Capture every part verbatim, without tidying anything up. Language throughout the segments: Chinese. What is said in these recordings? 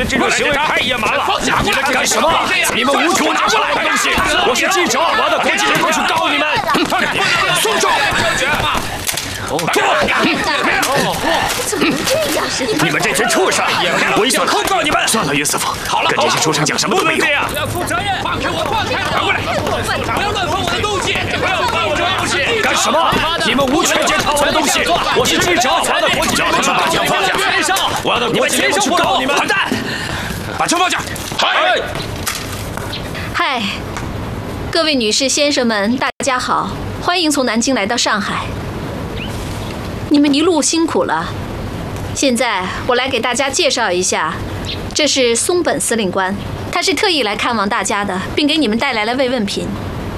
们这种行为太野蛮了！你们干什么？你们无处拿过来的东西！我是记者，我要到国际人会去告你们！松手！坐！ 怎么能这样？ 你们这群畜生！我一定控告你们！算了，约瑟夫，好了，跟这些畜生讲什么都没用。 要负责任！放开我！放开我！过来！不要乱碰我的东西！不要碰我的东西！ 干什么？你们无权检查我的东西！我是记者，我要到国际人会去把枪放下！我要到国际人会去告你们！混蛋！把枪放下！嗨！ 嗨，各位女士、先生们，大家好，欢迎从南京来到上海。你们一路辛苦了。现在我来给大家介绍一下，这是松本司令官，他是特意来看望大家的，并给你们带来了慰问品。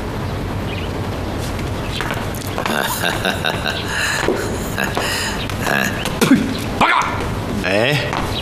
报告。 哎。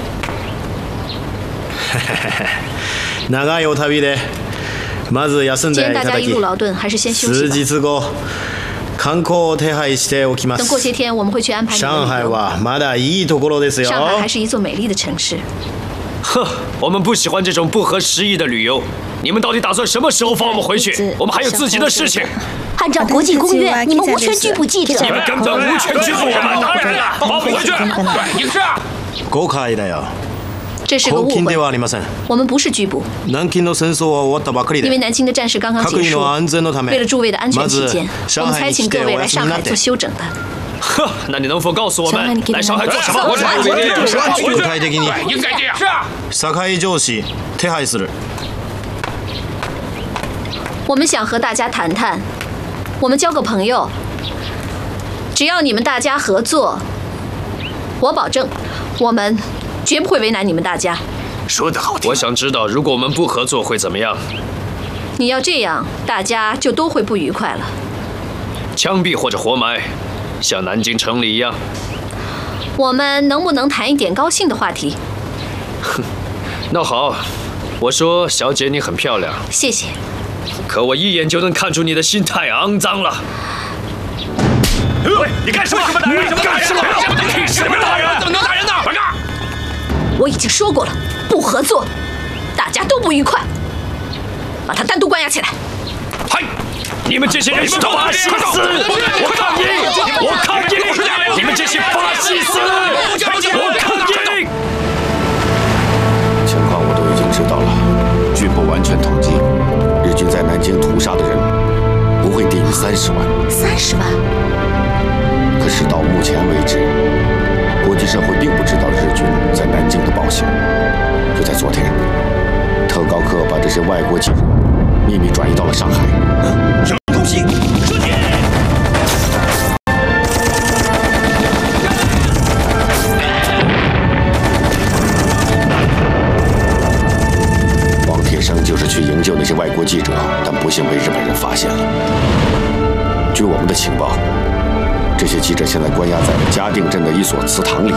長いお旅で、まず休んでいただき、数日後、観光を手配しておきます。 等过些天我们会去安排你的旅游。 上海はまだいいところですよ。 上海还是一座美丽的城市。 哼，我们不喜欢这种不合时宜的旅游。你们到底打算什么时候放我们回去？我们还有自己的事情。 按照国际公约，你们无权拘捕记者。 你们根本无权拘捕我们！当然了，放我们回去。 对，是啊。 誤解だよ。 这是个误会。我们不是拘捕。 南京の戦争は終わったばかりで。 因为南京的战事刚刚结束，为了诸位的安全起见，我们才请各位来上海做休整的。 呵，那你能否告诉我们来上海做什么？ 我上海回去。 具体的に应该这样。是啊。 堺上司手配する。 我们想和大家谈谈，我们交个朋友。只要你们大家合作，我保证，我们绝不会为难你们大家。 说得好听。我想知道，如果我们不合作会怎么样？ 你要这样，大家就都会不愉快了。 枪毙或者活埋，像南京城里一样。 我们能不能谈一点高兴的话题？ 哼，那好，我说，小姐你很漂亮。 谢谢。 可我一眼就能看出你的心太肮脏了。喂，你干什么？你干什么？你什么打人？ 怎么能打人呢？报告。 我已经说过了，不合作，大家都不愉快。把他单独关押起来。 嗨！你们这些人是法西斯！我抗议！我抗议！你们这些法西斯！我抗议！ 情况我都已经知道了，据不完全统计，日军在南京屠杀的人不会低于三十万。 三十万？ 可是到目前为止，国际社会并不知道日军在南京的暴行。就在昨天，特高课把这些外国记者秘密转移到了上海。 什么东西？说你！ 王铁生就是去营救那些外国记者，但不幸被日本人发现了。据我们的情报，这些记者现在关押在嘉定镇的一所祠堂里。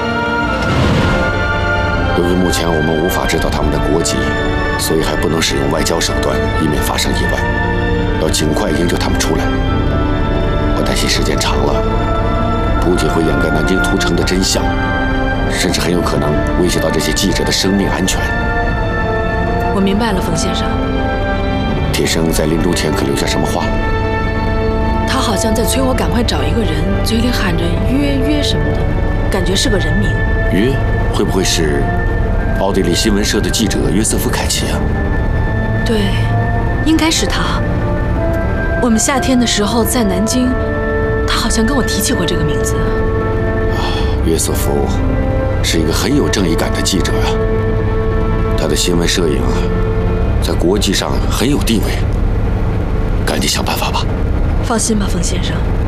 由于目前我们无法知道他们的国籍，所以还不能使用外交手段，以免发生意外。要尽快营救他们出来。我担心时间长了，不仅会掩盖南京屠城的真相，甚至很有可能威胁到这些记者的生命安全。 我明白了，冯先生。 铁生在临终前可留下什么话？ 他好像在催我赶快找一个人，嘴里喊着约约什么的，感觉是个人名。 约会不会是奥地利新闻社的记者约瑟夫·凯奇啊？ 对，应该是他。我们夏天的时候在南京，他好像跟我提起过这个名字。 啊，约瑟夫是一个很有正义感的记者啊，他的新闻摄影啊，在国际上很有地位。赶紧想办法吧。 放心吧，冯先生。